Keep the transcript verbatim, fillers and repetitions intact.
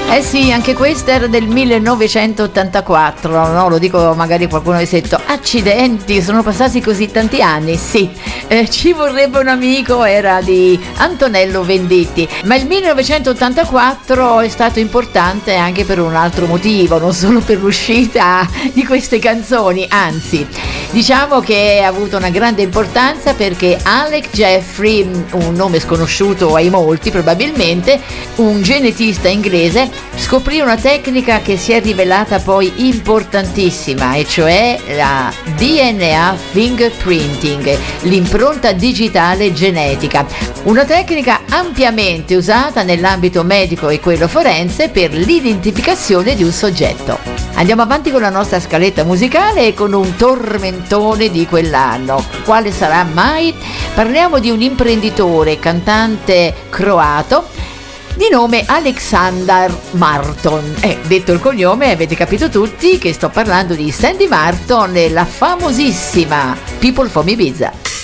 Eh sì, anche questa era del millenovecentottantaquattro, no? Lo dico, magari qualcuno avesse detto, accidenti, sono passati così tanti anni. Sì, eh, ci vorrebbe un amico, era di Antonello Venditti. Ma il millenovecentottantaquattro è stato importante anche per un altro motivo, non solo per l'uscita di queste canzoni, anzi, diciamo che ha avuto una grande importanza perché Alec Jeffrey, un nome sconosciuto ai molti probabilmente, un genetista inglese, scoprì una tecnica che si è rivelata poi importantissima, e cioè la D N A fingerprinting, l'impronta digitale genetica, una tecnica ampiamente usata nell'ambito medico e quello forense per l'identificazione di un soggetto. Andiamo avanti con la nostra scaletta musicale e con un tormentone di quell'anno. Quale sarà mai? Parliamo di un imprenditore, cantante croato di nome Aleksandar Marton. Eh, detto il cognome, avete capito tutti che sto parlando di Sandy Martin e la famosissima People from Ibiza.